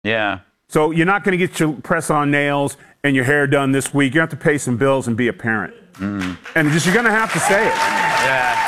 Yeah. So you're not going to get your press-on nails and your hair done this week. You have to pay some bills and be a parent. And just you're going to have to say it. Yeah.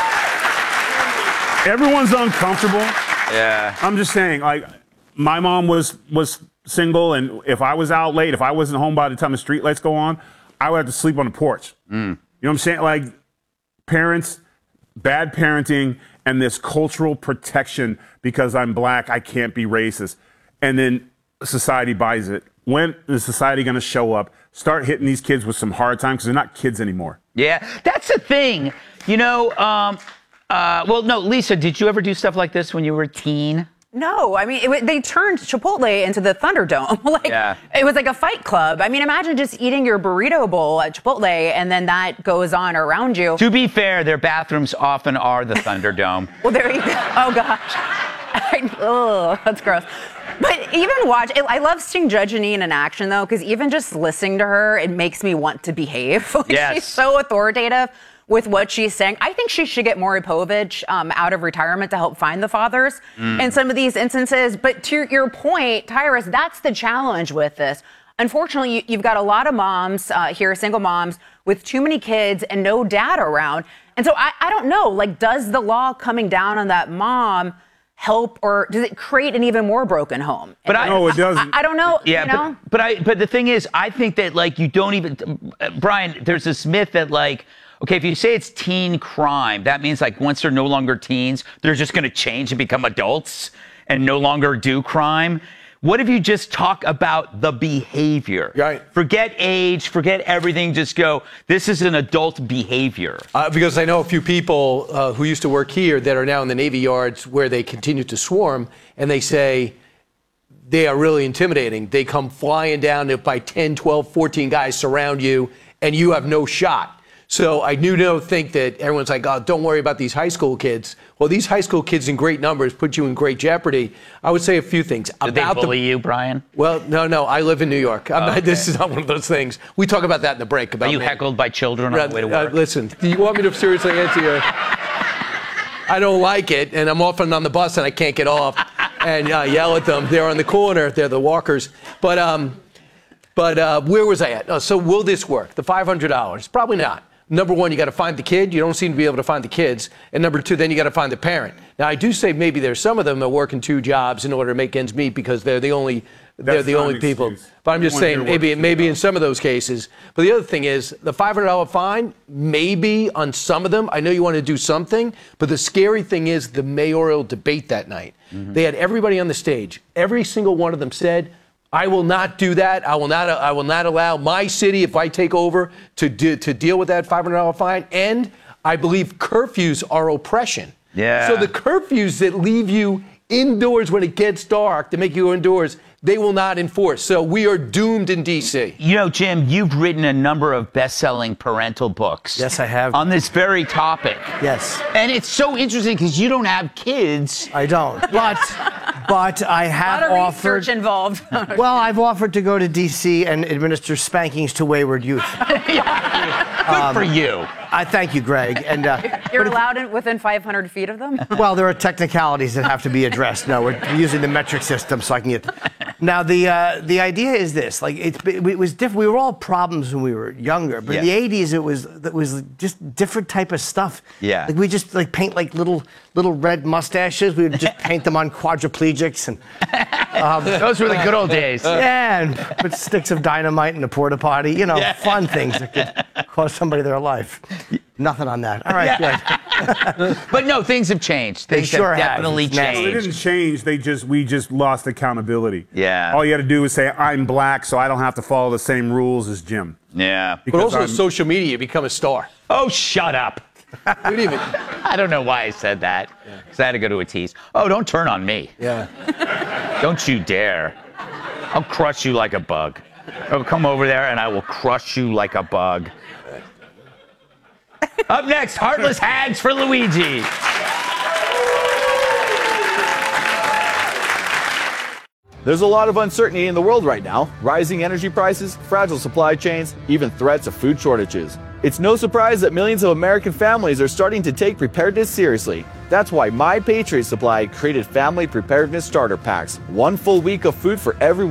Everyone's uncomfortable. Yeah. I'm just saying, like, my mom was single, and if I was out late, if I wasn't home by the time the streetlights go on, I would have to sleep on the porch. You know what I'm saying? Like, parents, bad parenting, and this cultural protection because I'm black, I can't be racist. And then society buys it. When is society going to show up, start hitting these kids with some hard time because they're not kids anymore? Yeah, that's the thing. You know, well, no, Lisa, did you ever do stuff like this when you were a teen? No, I mean, they turned Chipotle into the Thunderdome. It was like a fight club. I mean, imagine just eating your burrito bowl at Chipotle and then that goes on around you. To be fair, their bathrooms often are the Thunderdome. Well, there you go. Oh, gosh. Oh, that's gross. But even I love seeing Judge Jeanine in action, though, because even just listening to her, it makes me want to behave. Yes. She's so authoritative with what she's saying. I think she should get Maury Povich out of retirement to help find the fathers in some of these instances. But to your point, Tyrus, that's the challenge with this. Unfortunately, you've got a lot of moms here, single moms, with too many kids and no dad around. And so I don't know, like, does the law coming down on that mom help, or does it create an even more broken home? But no, it doesn't. I don't know. Yeah, you know? but the thing is, I think that, like, you don't even, Brian, there's this myth that, like, okay, if you say it's teen crime, that means, like, once they're no longer teens, they're just going to change and become adults and no longer do crime. What if you just talk about the behavior? Right. Forget age, forget everything, just go, this is an adult behavior. Because I know a few people who used to work here that are now in the Navy Yards where they continue to swarm, and they say they are really intimidating. They come flying down if by 10, 12, 14 guys surround you, and you have no shot. So I do think that everyone's like, oh, don't worry about these high school kids. Well, these high school kids in great numbers put you in great jeopardy. I would say a few things. Did they bully you, Brian? Well, no. I live in New York. This is not one of those things. We talk about that in the break. Are you heckled by children on the way to work? Listen, do you want me to seriously answer you? I don't like it, and I'm often on the bus and I can't get off and yell at them. They're on the corner. They're the walkers. But where was I at? So will this work? The $500? Probably not. Number one, you got to find the kid. You don't seem to be able to find the kids. And number two, then you got to find the parent. Now, I do say maybe there's some of them that are working two jobs in order to make ends meet because they're the only people. But I'm just saying maybe in some of those cases. But the other thing is the $500 fine, maybe on some of them. I know you want to do something, but the scary thing is the mayoral debate that night. They had everybody on the stage. Every single one of them said, I will not do that. I will not allow my city, if I take over, to deal with that $500 fine. And I believe curfews are oppression. Yeah. So the curfews that leave you indoors when it gets dark, to make you go indoors, they will not enforce. So we are doomed in D.C. You know, Jim, you've written a number of best-selling parental books. Yes, I have. On this very topic. Yes. And it's so interesting because you don't have kids. I don't. But I have a lot of offered. research involved. Well, I've offered to go to D.C. and administer spankings to wayward youth. Good for you. I thank you, Greg. And You're allowed within 500 feet of them? well, there are technicalities that have to be addressed. No, we're using the metric system so I can get. Now the idea is this: like it was different. We were all problems when we were younger, but in the '80s it was just different type of stuff. Yeah. Like we just like paint like little red mustaches. We would just paint them on quadriplegics and. Those were the good old days. Yeah, and put sticks of dynamite in the porta potty. You know, fun things that could cost somebody their life. Nothing on that. All right, good. But no, things have changed. Things sure have definitely have. It's nasty. Well, they changed. didn't change. We just lost accountability. Yeah. All you got to do is say, I'm black, so I don't have to follow the same rules as Jim. Yeah. But also social media, you become a star. Oh, shut up. I don't know why I said that. Because I had to go to a tease. Oh, don't turn on me. Yeah. Don't you dare. I'll crush you like a bug. I'll come over there and I will crush you like a bug. Up next, Heartless Hags for Luigi. There's a lot of uncertainty in the world right now. Rising energy prices, fragile supply chains, even threats of food shortages. It's no surprise that millions of American families are starting to take preparedness seriously. That's why My Patriot Supply created Family Preparedness Starter Packs. 1 full week of food for everyone.